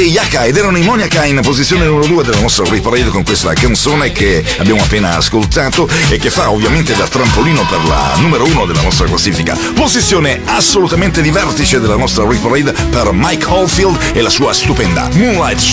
Yaka ed erano i Moniaka in posizione numero 2 della nostra reparade con questa canzone che abbiamo appena ascoltato e che fa ovviamente da trampolino per la numero 1 della nostra classifica. Posizione assolutamente di vertice della nostra reparade per Mike Oldfield e la sua stupenda Moonlight